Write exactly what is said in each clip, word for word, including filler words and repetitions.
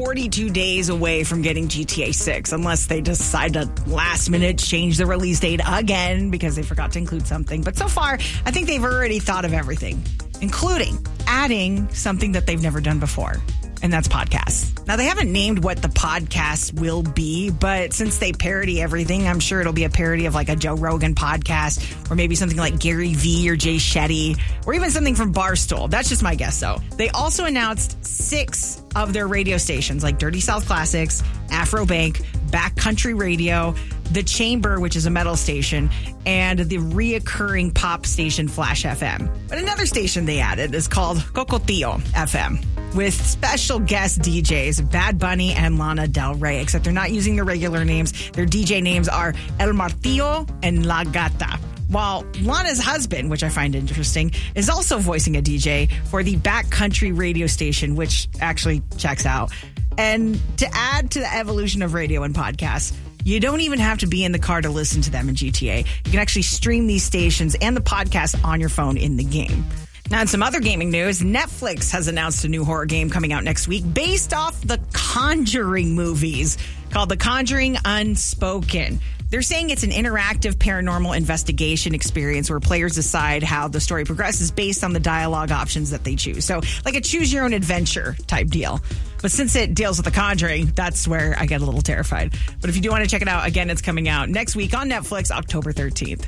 forty-two days away from getting G T A six, unless they decide to last minute change the release date again because they forgot to include something. But so far, I think they've already thought of everything, including adding something that they've never done before. And that's podcasts. Now, they haven't named what the podcast will be, but since they parody everything, I'm sure it'll be a parody of like a Joe Rogan podcast or maybe something like Gary Vee or Jay Shetty or even something from Barstool. That's just my guess, though. They also announced six of their radio stations like Dirty South Classics, Afrobank, Backcountry Radio, The Chamber, which is a metal station, and the reoccurring pop station Flash F M. But another station they added is called Cocotillo F M, with special guest D Js Bad Bunny and Lana Del Rey, except they're not using their regular names. Their D J names are El Martillo and La Gata. While Lana's husband, which I find interesting, is also voicing a D J for the Backcountry Radio station, which actually checks out. And to add to the evolution of radio and podcasts, you don't even have to be in the car to listen to them in G T A. You can actually stream these stations and the podcast on your phone in the game. Now, in some other gaming news, Netflix has announced a new horror game coming out next week based off the Conjuring movies called The Conjuring Unspoken. They're saying it's an interactive paranormal investigation experience where players decide how the story progresses based on the dialogue options that they choose. So like a choose your own adventure type deal. But since it deals with The Conjuring, that's where I get a little terrified. But if you do want to check it out, again, it's coming out next week on Netflix, October thirteenth.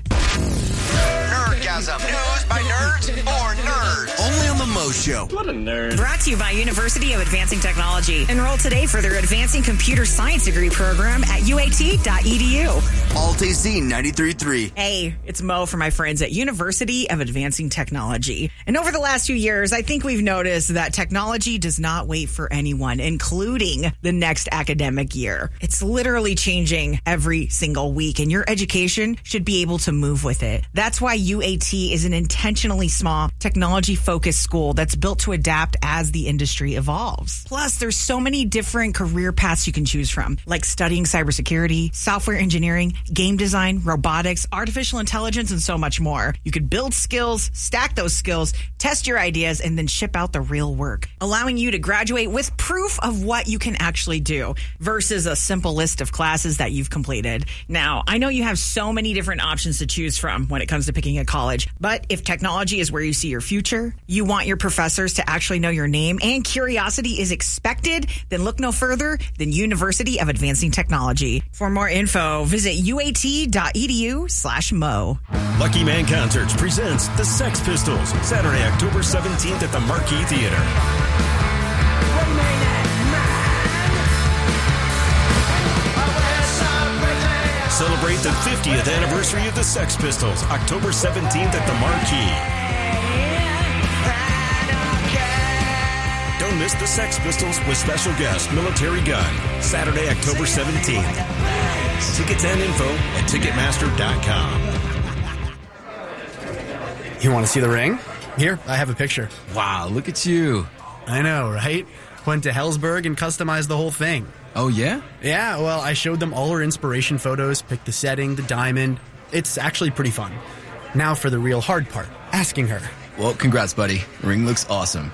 Nerdgasm. News by nerds for nerds. Only on the Mo Show. What a nerd. Brought to you by University of Advancing Technology. Enroll today for their Advancing Computer Science degree program at U A T dot E D U. Alt A C ninety-three point three. Hey, it's Mo for my friends at University of Advancing Technology. And over the last few years, I think we've noticed that technology does not wait for anyone, including the next academic year. It's literally changing every single week, and your education should be able to move with it. That's why U A T is an intentionally small, technology-focused school that's built to adapt as the industry evolves. Plus, there's so many different career paths you can choose from, like studying cybersecurity, software engineering, game design, robotics, artificial intelligence, and so much more. You could build skills, stack those skills, test your ideas, and then ship out the real work, allowing you to graduate with proof of what you can actually do versus a simple list of classes that you've completed. Now, I know you have so many different options to choose from when it comes to picking a college, but if technology is where you see your future, you want your professors to actually know your name, and curiosity is expected, then look no further than University of Advancing Technology. For more info, visit U A T dot E D U slash Mo. Lucky Man Concerts presents the Sex Pistols, Saturday, October seventeenth at the Marquee Theater. Celebrate the fiftieth anniversary of the Sex Pistols, October seventeenth at the Marquee. Don't miss the Sex Pistols with special guest Military Gun, Saturday, October seventeenth. Tickets and info at Ticketmaster dot com. You want to see the ring? Here, I have a picture. Wow, look at you. I know, right? Went to Hellsberg and customized the whole thing. Oh, yeah? Yeah, well, I showed them all our inspiration photos, picked the setting, the diamond. It's actually pretty fun. Now for the real hard part, asking her. Well, congrats, buddy. Ring looks awesome.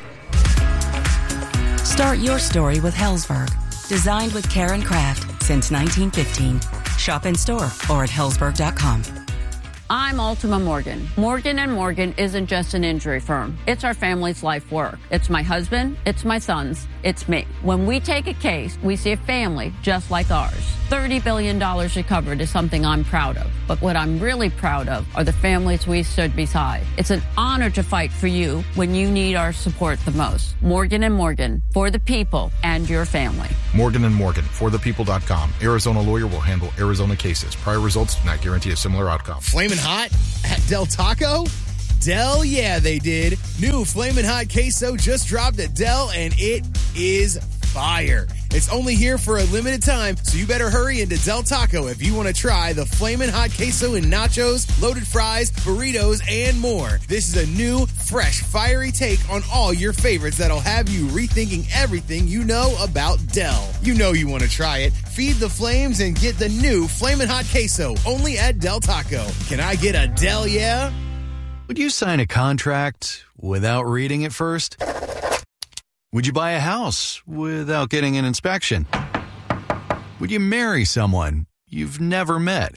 Start your story with Hellsberg. Designed with care and craft since nineteen fifteen. Shop in store or at hellsberg dot com. I'm Ultima Morgan. Morgan and Morgan isn't just an injury firm. It's our family's life work. It's my husband. It's my sons. It's me. When we take a case, we see a family just like ours. thirty billion dollars recovered is something I'm proud of. But what I'm really proud of are the families we stood beside. It's an honor to fight for you when you need our support the most. Morgan and Morgan, for the people and your family. Morgan and Morgan, for the people dot com. Arizona lawyer will handle Arizona cases. Prior results do not guarantee a similar outcome. Flamin' hot at Del Taco? Del, yeah, they did. New Flamin' Hot Queso just dropped at Del, and it is fire. It's only here for a limited time, so you better hurry into Del Taco if you want to try the Flamin' Hot Queso and nachos, loaded fries, burritos, and more. This is a new, fresh, fiery take on all your favorites that'll have you rethinking everything you know about Del. You know you want to try it. Feed the flames and get the new Flamin' Hot Queso, only at Del Taco. Can I get a Del, yeah? Would you sign a contract without reading it first? Would you buy a house without getting an inspection? Would you marry someone you've never met?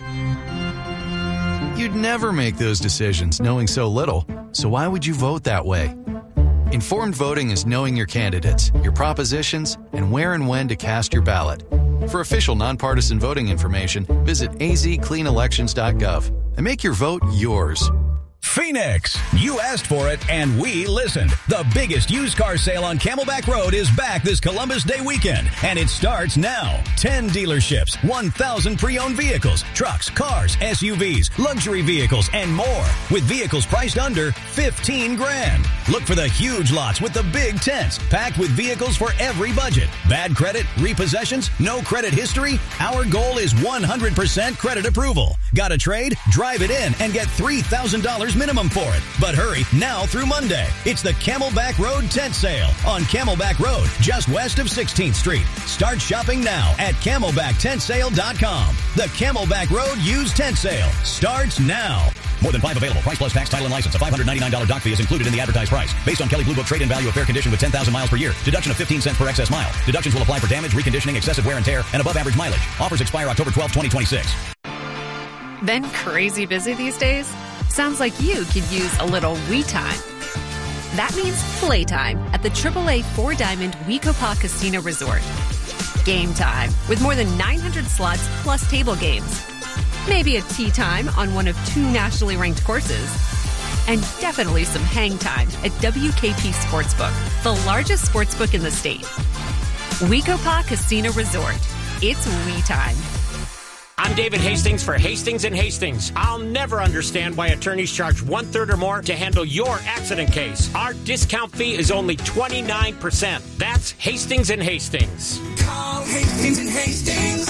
You'd never make those decisions knowing so little, so why would you vote that way? Informed voting is knowing your candidates, your propositions, and where and when to cast your ballot. For official nonpartisan voting information, visit a z clean elections dot gov and make your vote yours. Phoenix, you asked for it and we listened. The biggest used car sale on Camelback Road is back this Columbus Day weekend, and it starts now. ten dealerships, one thousand pre-owned vehicles, trucks, cars, S U Vs, luxury vehicles, and more, with vehicles priced under fifteen grand. Look for the huge lots with the big tents, packed with vehicles for every budget. Bad credit, repossessions, no credit history? Our goal is one hundred percent credit approval. Got a trade? Drive it in and get three thousand dollars minimum for it. But hurry, now through Monday. It's the Camelback Road Tent Sale on Camelback Road, just west of sixteenth Street. Start shopping now at camelback tent sale dot com. The Camelback Road Used Tent Sale starts now. More than five available. Price plus tax, title, and license. A five hundred ninety-nine dollars dock fee is included in the advertised price. Based on Kelley Blue Book trade-in value of fair condition with ten thousand miles per year. Deduction of fifteen cents per excess mile. Deductions will apply for damage, reconditioning, excessive wear and tear, and above average mileage. Offers expire October twelfth, twenty twenty-six. Been crazy busy these days? Sounds like you could use a little we time. That means playtime at the triple A Four Diamond Wekopa Casino Resort. Game time with more than nine hundred slots plus table games. Maybe a tea time on one of two nationally ranked courses. And definitely some hang time at W K P Sportsbook, the largest sportsbook in the state. Wekopa Casino Resort. It's we time. I'm David Hastings for Hastings and Hastings. I'll never understand why attorneys charge one-third or more to handle your accident case. Our discount fee is only twenty-nine percent. That's Hastings and Hastings. Call Hastings and Hastings.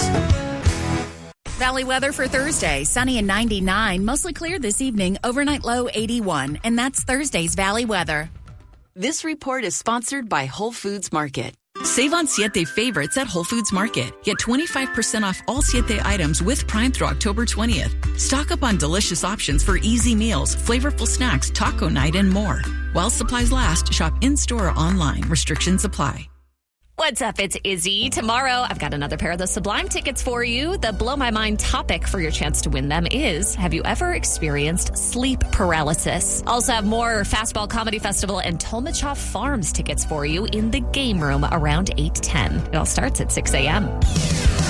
Valley weather for Thursday, sunny and ninety-nine, mostly clear this evening, overnight low eighty-one, and that's Thursday's Valley weather. This report is sponsored by Whole Foods Market. Save on Siete favorites at Whole Foods Market. Get twenty-five percent off all Siete items with Prime through October twentieth. Stock up on delicious options for easy meals, flavorful snacks, taco night, and more. While supplies last, shop in-store or online. Restrictions apply. What's up? It's Izzy. Tomorrow, I've got another pair of the Sublime tickets for you. The Blow My Mind topic for your chance to win them is, have you ever experienced sleep paralysis? Also have more Fastball Comedy Festival and Tolmachaw Farms tickets for you in the game room around eight ten. It all starts at six a.m.